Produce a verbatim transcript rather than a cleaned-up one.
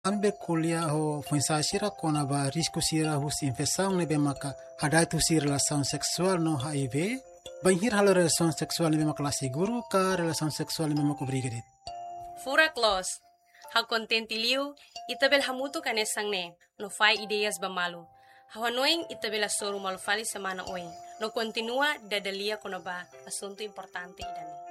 Ambe kuliah ho fuensa sira kona ba risco sira hus infecção nebe maka hadai tu si relação sexual no H I V. Banhir halo relação sexual nebe maka la seguro ka relação sexual nebe maka obrigated. Fura clos. Ha contentiliu itabel hamutu kanesang ne no fai ideias bamalu. Hawanoing itabel soru malufali semana oing. No continua dadalia kono ba asunto importante idani.